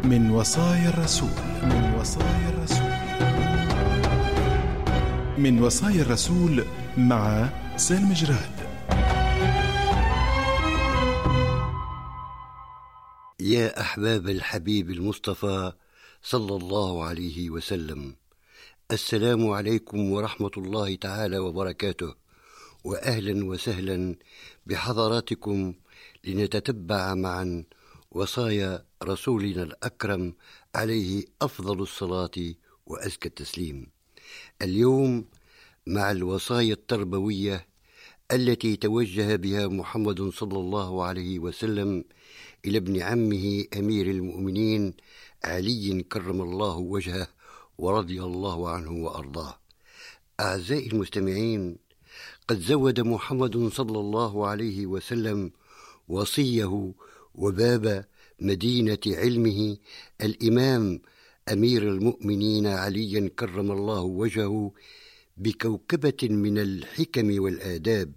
من وصايا الرسول. من وصايا الرسول مع سالم جراد. يا أحباب الحبيب المصطفى صلى الله عليه وسلم، السلام عليكم ورحمة الله تعالى وبركاته، وأهلا وسهلا بحضراتكم لنتتبع معا وصايا رسولنا الأكرم عليه أفضل الصلاة وأزكى التسليم. اليوم مع الوصايا التربوية التي توجه بها محمد صلى الله عليه وسلم إلى ابن عمه أمير المؤمنين علي كرم الله وجهه ورضي الله عنه وأرضاه. أعزائي المستمعين، قد زود محمد صلى الله عليه وسلم وصيه وباب مدينة علمه الإمام أمير المؤمنين عليا كرم الله وجهه بكوكبة من الحكم والآداب،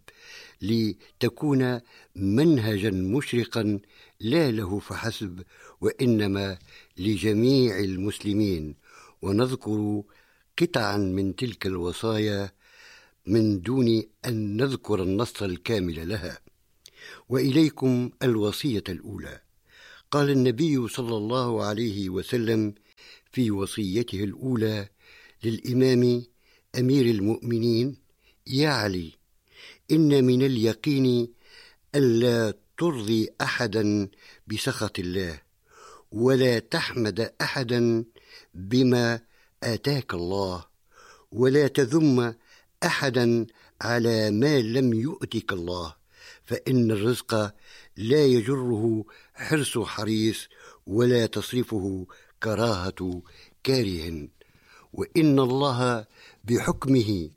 لتكون منهجا مشرقا لا له فحسب وإنما لجميع المسلمين. ونذكر قطعا من تلك الوصايا من دون أن نذكر النص الكامل لها. وإليكم الوصية الأولى. قال النبي صلى الله عليه وسلم في وصيته الأولى للإمام أمير المؤمنين: يا علي، إن من اليقين ألا ترضي أحدا بسخط الله، ولا تحمد أحدا بما آتاك الله، ولا تذم أحدا على ما لم يؤتك الله، فإن الرزق لا يجره حرص حريص، ولا تصرفه كراهة كاره، وإن الله بحكمه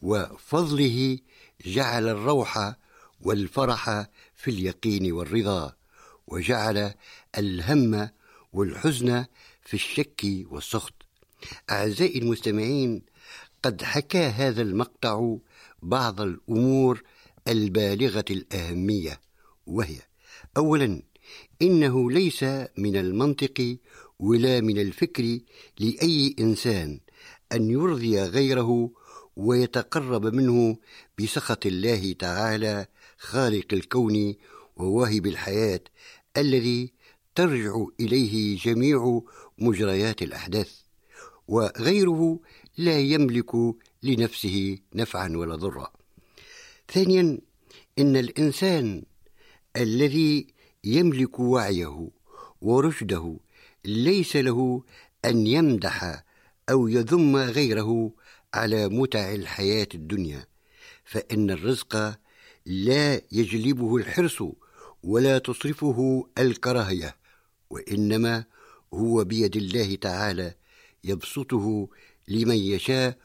وفضله جعل الروح والفرح في اليقين والرضا، وجعل الهم والحزن في الشك والسخط. أعزائي المستمعين، قد حكى هذا المقطع بعض الأمور البالغة الأهمية، وهي: أولا، إنه ليس من المنطق ولا من الفكر لأي إنسان أن يرضي غيره ويتقرب منه بسخط الله تعالى خالق الكون وواهب الحياة، الذي ترجع إليه جميع مجريات الأحداث، وغيره لا يملك لنفسه نفعا ولا ضرا. ثانيا، إن الإنسان الذي يملك وعيه ورشده ليس له أن يمدح أو يذم غيره على متع الحياة الدنيا، فإن الرزق لا يجلبه الحرص ولا تصرفه الكراهية، وإنما هو بيد الله تعالى، يبسطه لمن يشاء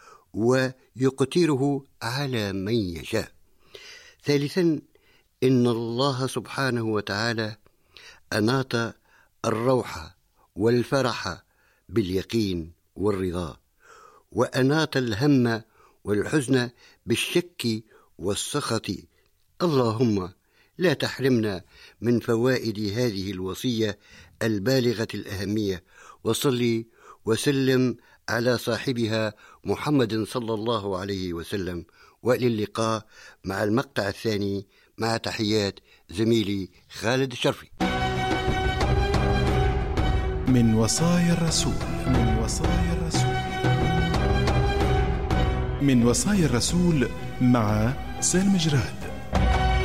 ويقتره على من يشاء. ثالثا، إن الله سبحانه وتعالى أناط الروح والفرح باليقين والرضا، وأناط الهم والحزن بالشك والسخط. اللهم لا تحرمنا من فوائد هذه الوصية البالغة الأهمية، وصلي وسلم على صاحبها محمد صلى الله عليه وسلم. وإلى اللقاء مع المقطع الثاني، مع تحيات زميلي خالد الشرفي. من وصايا الرسول. من وصايا الرسول مع سالم جراد.